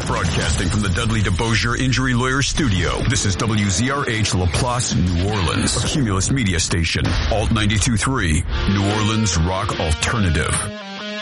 Broadcasting from the Dudley DeBosier Injury Lawyer Studio, this is WZRH LaPlace, New Orleans, a Cumulus media station, Alt 92.3, New Orleans Rock Alternative.